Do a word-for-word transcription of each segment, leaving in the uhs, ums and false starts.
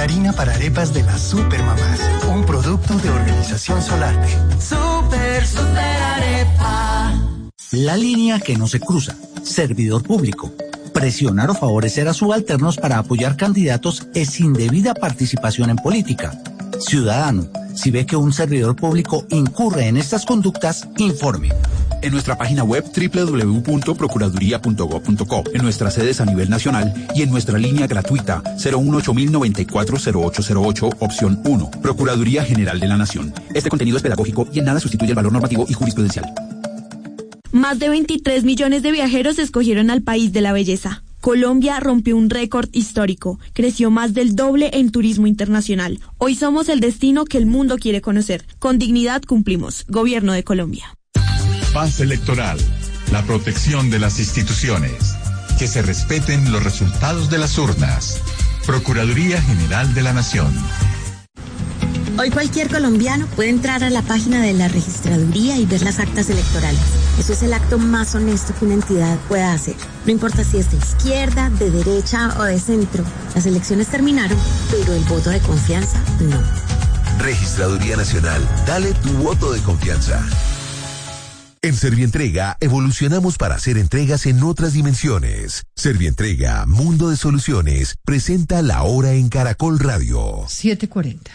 harina para arepas de las Supermamás, un producto de Organización Solarte. Super, super arepa. La línea que no se cruza. Servidor público. Presionar o favorecer a subalternos para apoyar candidatos es indebida participación en política. Ciudadano, si ve que un servidor público incurre en estas conductas, informe. En nuestra página web doble u doble u doble u punto procuraduría punto gob punto co, en nuestras sedes a nivel nacional y en nuestra línea gratuita cero uno ocho mil noventa y cuatro cero ocho cero ocho, opción uno. Procuraduría General de la Nación. Este contenido es pedagógico y en nada sustituye el valor normativo y jurisprudencial. Más de veintitrés millones de viajeros escogieron al país de la belleza. Colombia rompió un récord histórico, creció más del doble en turismo internacional. Hoy somos el destino que el mundo quiere conocer. Con dignidad cumplimos. Gobierno de Colombia. Paz electoral, la protección de las instituciones, que se respeten los resultados de las urnas. Procuraduría General de la Nación. Hoy cualquier colombiano puede entrar a la página de la registraduría y ver las actas electorales. Eso es el acto más honesto que una entidad pueda hacer. No importa si es de izquierda, de derecha o de centro. Las elecciones terminaron, pero el voto de confianza no. Registraduría Nacional, dale tu voto de confianza. En Servientrega evolucionamos para hacer entregas en otras dimensiones. Servientrega, Mundo de Soluciones, presenta La Hora en Caracol Radio. siete cuarenta.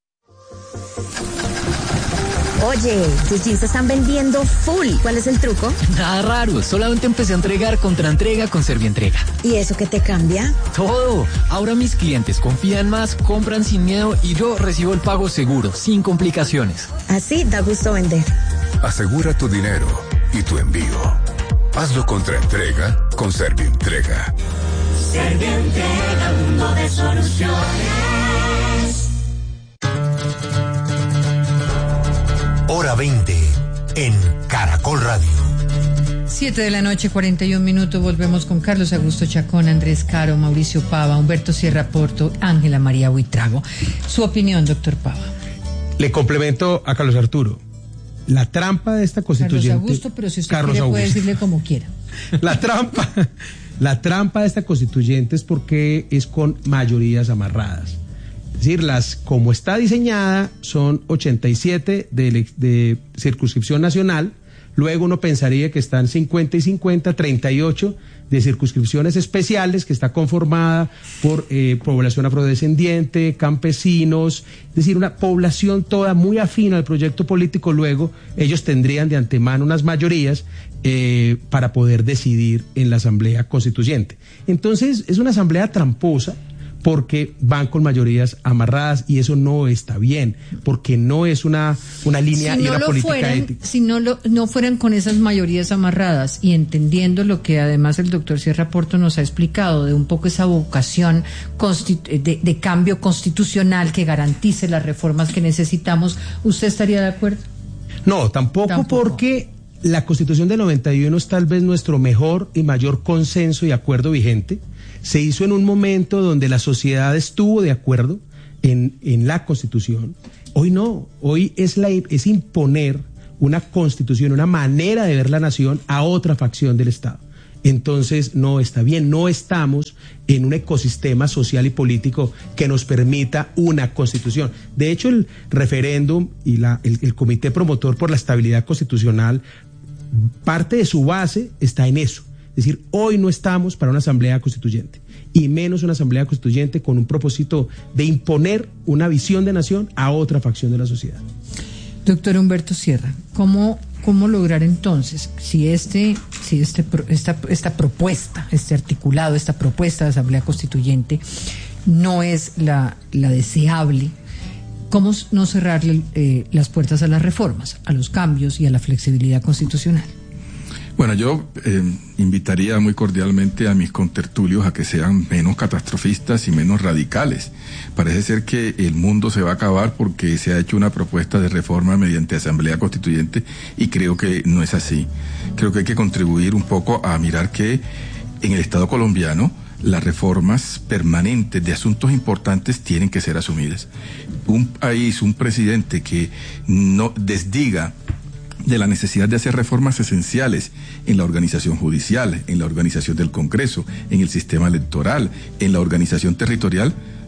Oye, tus jeans se están vendiendo full. ¿Cuál es el truco? Nada raro, solamente empecé a entregar contraentrega con Servientrega. ¿Y eso qué te cambia? Todo. Ahora mis clientes confían más, compran sin miedo y yo recibo el pago seguro, sin complicaciones. Así da gusto vender. Asegura tu dinero y tu envío. Hazlo contraentrega con Servientrega. Servientrega, mundo de soluciones. Hora veinte en Caracol Radio. siete de la noche, cuarenta y un minutos. Volvemos con Carlos Augusto Chacón, Andrés Caro, Mauricio Pava, Humberto Sierra Porto, Ángela María Buitrago. Su opinión, doctor Pava. Le complemento a Carlos Arturo. La trampa de esta constituyente... Carlos Augusto, pero si usted Carlos quiere Augusto. puede decirle como quiera. La trampa, la trampa de esta constituyente es porque es con mayorías amarradas. Es decir, las, como está diseñada, son ochenta y siete de, de circunscripción nacional. Luego uno pensaría que están cincuenta y cincuenta, treinta y ocho de circunscripciones especiales, que está conformada por eh, población afrodescendiente, campesinos, es decir, una población toda muy afín al proyecto político. Luego ellos tendrían de antemano unas mayorías eh, para poder decidir en la Asamblea Constituyente. Entonces es una asamblea tramposa, porque van con mayorías amarradas y eso no está bien, porque no es una, una línea si y no una lo política fueran, ética. Si no, lo, no fueran con esas mayorías amarradas y entendiendo lo que además el doctor Sierra Porto nos ha explicado de un poco esa vocación de, de cambio constitucional que garantice las reformas que necesitamos, ¿usted estaría de acuerdo? No, tampoco, tampoco. Porque la Constitución del noventa y uno es tal vez nuestro mejor y mayor consenso y acuerdo vigente. Se hizo en un momento donde la sociedad estuvo de acuerdo en, en la Constitución. Hoy no, hoy es, la, es imponer una Constitución, una manera de ver la nación a otra facción del Estado. Entonces no está bien, no estamos en un ecosistema social y político que nos permita una Constitución. De hecho, el referéndum y la, el, el Comité Promotor por la Estabilidad Constitucional, parte de su base está en eso. Es decir, hoy no estamos para una asamblea constituyente, y menos una asamblea constituyente con un propósito de imponer una visión de nación a otra facción de la sociedad. Doctor Humberto Sierra, ¿cómo, cómo lograr entonces, si este, si este, esta, esta propuesta, este articulado, esta propuesta de asamblea constituyente no es la, la deseable, cómo no cerrarle eh, las puertas a las reformas, a los cambios y a la flexibilidad constitucional? Bueno, yo eh, invitaría muy cordialmente a mis contertulios a que sean menos catastrofistas y menos radicales. Parece ser que el mundo se va a acabar porque se ha hecho una propuesta de reforma mediante asamblea constituyente y creo que no es así. Creo que hay que contribuir un poco a mirar que en el Estado colombiano las reformas permanentes de asuntos importantes tienen que ser asumidas. Un país, un presidente que no desdiga de la necesidad de hacer reformas esenciales en la organización judicial, en la organización del Congreso, en el sistema electoral, en la organización territorial,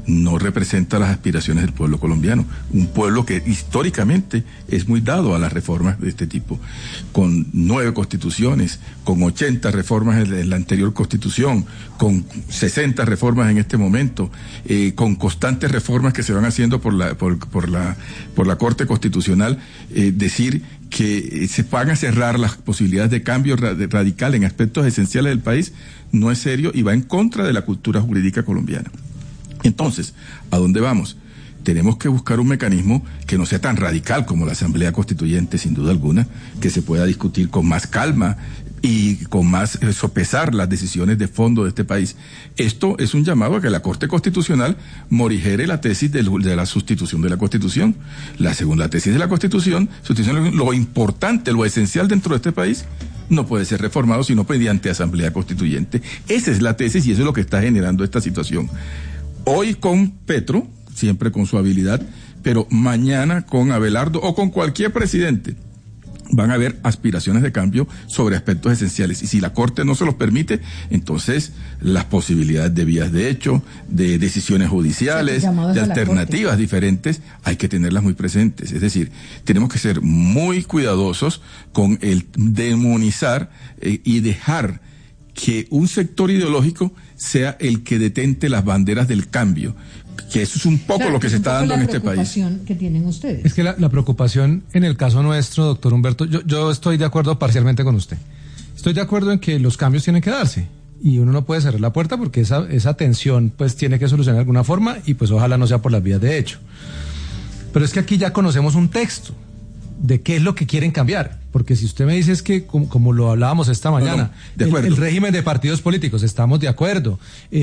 no representa las aspiraciones del pueblo colombiano, un pueblo que históricamente es muy dado a las reformas de este tipo, con nueve constituciones, con ochenta reformas en la anterior constitución, con sesenta reformas en este momento, eh, con constantes reformas que se van haciendo por la por, por la por la Corte Constitucional, eh, decir que se van a cerrar las posibilidades de cambio radical en aspectos esenciales del país no es serio y va en contra de la cultura jurídica colombiana. Entonces, ¿a dónde vamos? Tenemos que buscar un mecanismo que no sea tan radical como la Asamblea Constituyente, sin duda alguna, que se pueda discutir con más calma y con más eh, sopesar las decisiones de fondo de este país. Esto es un llamado a que la Corte Constitucional morigere la tesis de, de la sustitución de la Constitución. La segunda tesis de la Constitución, sustitución, lo importante, lo esencial dentro de este país, no puede ser reformado sino mediante Asamblea Constituyente. Esa es la tesis y eso es lo que está generando esta situación. Hoy con Petro, siempre con su habilidad, pero mañana con Abelardo o con cualquier presidente, van a haber aspiraciones de cambio sobre aspectos esenciales. Y si la Corte no se los permite, entonces las posibilidades de vías de hecho, de decisiones judiciales, de alternativas diferentes, hay que tenerlas muy presentes. Es decir, tenemos que ser muy cuidadosos con el demonizar eh, y dejar que un sector ideológico sea el que detente las banderas del cambio, que eso es un poco claro, lo que se está dando en este país. ¿Cuál es la preocupación que tienen ustedes? Es que la, la preocupación en el caso nuestro, doctor Humberto, yo, yo estoy de acuerdo parcialmente con usted. Estoy de acuerdo en que los cambios tienen que darse y uno no puede cerrar la puerta porque esa, esa tensión pues tiene que solucionar de alguna forma y pues ojalá no sea por las vías de hecho. Pero es que aquí ya conocemos un texto de qué es lo que quieren cambiar, porque si usted me dice es que como, como lo hablábamos esta mañana, no, no, el, el régimen de partidos políticos, estamos de acuerdo,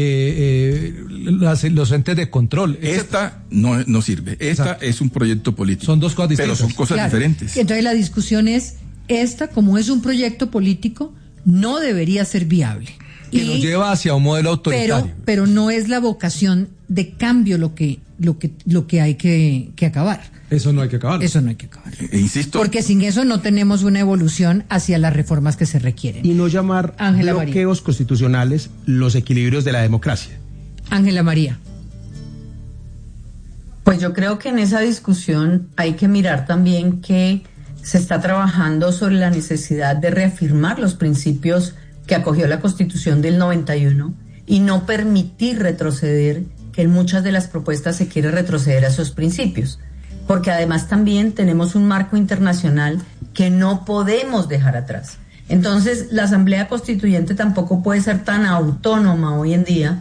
eh, eh, las, los entes de control. Esta no, no sirve, esta Exacto. es un proyecto político. Son dos cosas distintas. Pero son cosas claro. diferentes. Entonces la discusión es, esta como es un proyecto político, no debería ser viable. Que y, nos lleva hacia un modelo autoritario. Pero, pero no es la vocación de cambio lo que, lo que, lo que hay que, que acabar. Eso no hay que acabar. Eso no hay que acabar. E insisto. Porque sin eso no tenemos una evolución hacia las reformas que se requieren. Y no llamar Ángela bloqueos María. constitucionales los equilibrios de la democracia. Ángela María. Pues yo creo que en esa discusión hay que mirar también que se está trabajando sobre la necesidad de reafirmar los principios que acogió la Constitución del noventa y uno y no permitir retroceder, que en muchas de las propuestas se quiere retroceder a esos principios. Porque además también tenemos un marco internacional que no podemos dejar atrás. Entonces, la Asamblea Constituyente tampoco puede ser tan autónoma hoy en día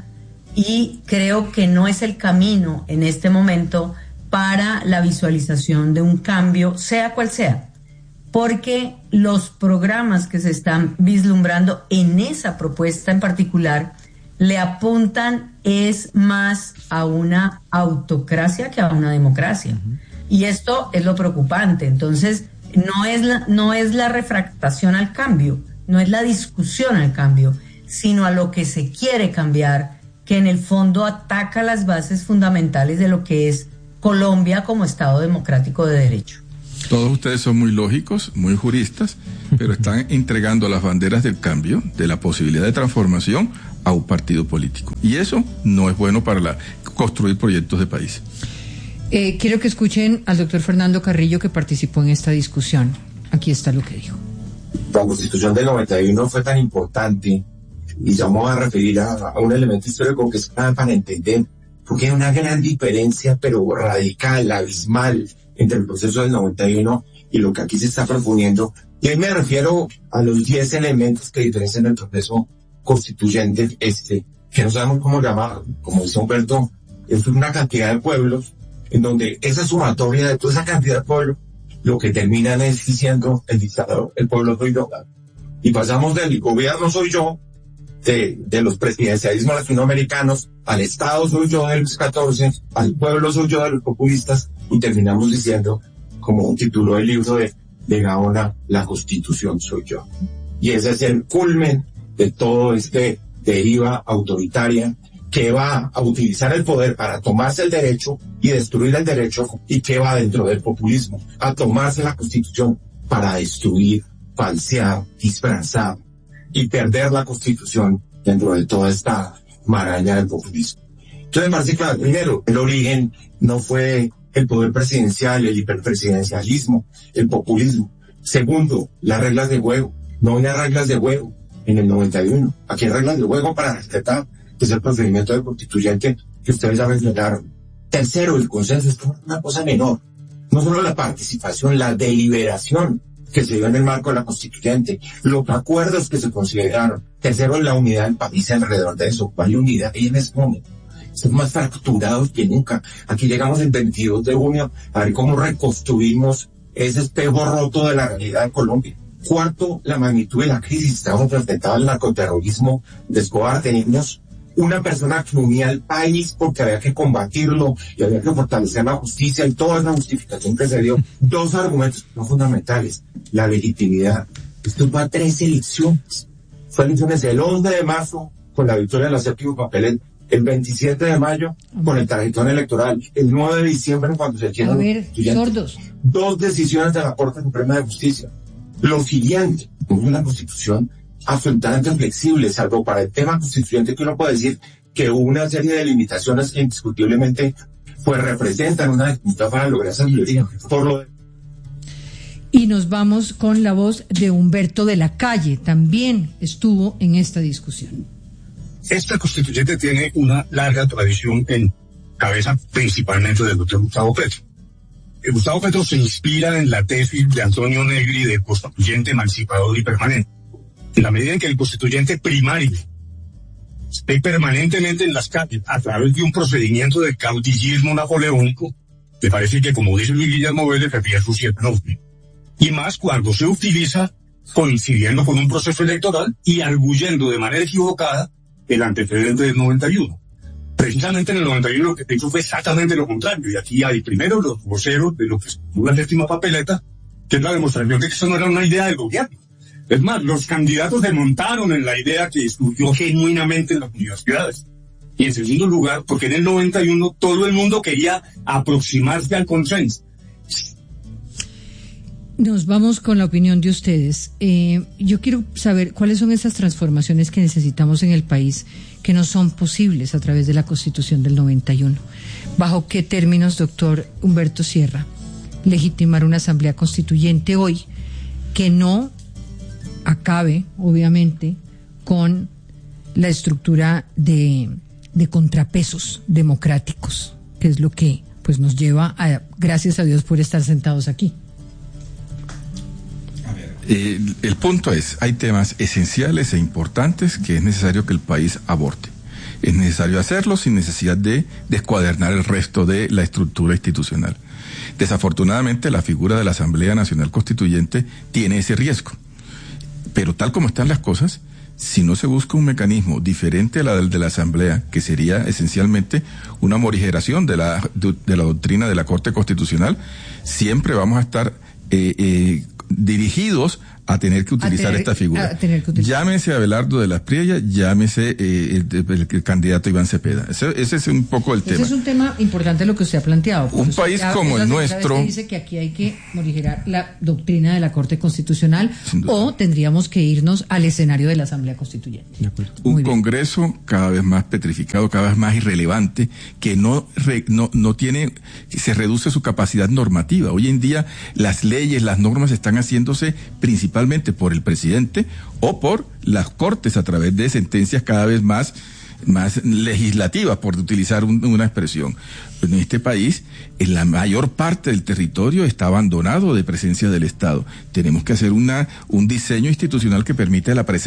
y creo que no es el camino en este momento para la visualización de un cambio, sea cual sea, porque los programas que se están vislumbrando en esa propuesta en particular le apuntan es más a una autocracia que a una democracia. Uh-huh. Y esto es lo preocupante. Entonces, no es la, no es la refractación al cambio, no es la discusión al cambio, sino a lo que se quiere cambiar, que en el fondo ataca las bases fundamentales de lo que es Colombia como Estado democrático de derecho. Todos ustedes son muy lógicos, muy juristas, pero están entregando las banderas del cambio, de la posibilidad de transformación, a un partido político. Y eso no es bueno para la, construir proyectos de país. Eh, quiero que escuchen al doctor Fernando Carrillo, que participó en esta discusión. Aquí está lo que dijo. La Constitución del noventa y uno fue tan importante, y vamos a referir a, a un elemento histórico que es clave para entender, porque hay una gran diferencia, pero radical, abismal, entre el proceso del noventa y uno y lo que aquí se está proponiendo. Y ahí me refiero a los diez elementos que diferencian el proceso constituyente, este, que no sabemos cómo llamar, como dice Humberto, es una cantidad de pueblos, en donde esa sumatoria de toda esa cantidad de pueblos, lo que terminan es diciendo el dictador, el pueblo soy yo. Y pasamos del gobierno soy yo, de, de los presidencialismos latinoamericanos, al Estado soy yo de Luis catorce, al pueblo soy yo de los populistas, y terminamos diciendo, como tituló el libro de, de Gaona, la Constitución soy yo. Y ese es el culmen de todo este deriva autoritaria que va a utilizar el poder para tomarse el derecho y destruir el derecho, y que va dentro del populismo a tomarse la Constitución para destruir, falsear, disfrazar y perder la Constitución dentro de toda esta maraña del populismo. Entonces me parece claro, primero, el origen no fue el poder presidencial, el hiperpresidencialismo, el populismo. Segundo, las reglas de juego. No hay reglas de juego en el noventa y uno. Aquí hay reglas de juego para respetar, que es el procedimiento del constituyente que ustedes ya mencionaron. Tercero, el consenso es una cosa menor. No solo la participación, la deliberación que se dio en el marco de la constituyente, los acuerdos que se consideraron. Tercero, la unidad del país alrededor de eso. ¿Cuál unidad hay en este momento? Estamos más fracturados que nunca. Aquí llegamos el veintidós de junio a ver cómo reconstruimos ese espejo roto de la realidad de Colombia. Cuarto, la magnitud de la crisis. Estamos enfrentados al narcoterrorismo de Escobar. Teníamos una persona que unía al país porque había que combatirlo y había que fortalecer la justicia y toda esa justificación que se dio. Dos argumentos no fundamentales. La legitimidad. Esto fue a tres elecciones. Fue elecciones el once de marzo con la victoria de la séptima papeleta, el veintisiete de mayo con el tarjetón electoral, el nueve de diciembre cuando se hicieron a ver, sordos. Dos decisiones de la Corte Suprema de Justicia. Lo siguiente, es una constitución absolutamente flexible, salvo para el tema constituyente que uno puede decir que hubo una serie de limitaciones que indiscutiblemente pues representan una dificultad para lograr esa mayoría. Por lo de... Y nos vamos con la voz de Humberto de la Calle, también estuvo en esta discusión. Esta constituyente tiene una larga tradición en cabeza principalmente del doctor Gustavo Petro. El Gustavo Petro se inspira en la tesis de Antonio Negri de constituyente emancipador y permanente. En la medida en que el constituyente primario esté permanentemente en las calles a través de un procedimiento de caudillismo napoleónico, me parece que, como dice Luis Guillermo Vélez, se pierde su cierta norte. Y más cuando se utiliza coincidiendo con un proceso electoral y arguyendo de manera equivocada el antecedente del noventa y uno. Precisamente en el noventa y uno lo que hizo fue exactamente lo contrario. Y aquí hay primero los voceros de lo que es la séptima papeleta, que es la demostración de que eso no era una idea del gobierno. Es más, los candidatos se montaron en la idea que estudió genuinamente en las universidades. Y en segundo lugar, porque en el noventa y uno todo el mundo quería aproximarse al consenso. Nos vamos con la opinión de ustedes. Eh, yo quiero saber cuáles son esas transformaciones que necesitamos en el país que no son posibles a través de la Constitución del noventa y uno. ¿Bajo qué términos, doctor Humberto Sierra, legitimar una asamblea constituyente hoy que no acabe, obviamente, con la estructura de, de contrapesos democráticos, que es lo que pues nos lleva a, gracias a Dios por estar sentados aquí? Eh, el punto es, hay temas esenciales e importantes que es necesario que el país aborde. Es necesario hacerlo sin necesidad de descuadernar el resto de la estructura institucional. Desafortunadamente, la figura de la Asamblea Nacional Constituyente tiene ese riesgo. Pero tal como están las cosas, si no se busca un mecanismo diferente a la del de la Asamblea, que sería esencialmente una morigeración de la, de, de la doctrina de la Corte Constitucional, siempre vamos a estar eh, eh, dirigidos a tener que utilizar tener, esta figura. Que utilizar. Llámese Abelardo de las Priellas, llámese eh, el, el, el candidato Iván Cepeda. Ese, ese es un poco el ese tema. Ese es un tema importante lo que usted ha planteado. Un país como el nuestro... Usted dice que aquí hay que morigerar la doctrina de la Corte Constitucional o tendríamos que irnos al escenario de la Asamblea Constituyente. Un Congreso cada vez más petrificado, cada vez más irrelevante, que no, re, no, no tiene... se reduce su capacidad normativa. Hoy en día las leyes, las normas están haciéndose principalmente por el presidente o por las cortes a través de sentencias cada vez más, más legislativas, por utilizar un, una expresión. En este país, en la mayor parte del territorio está abandonado de presencia del Estado. Tenemos que hacer una, un diseño institucional que permita la presencia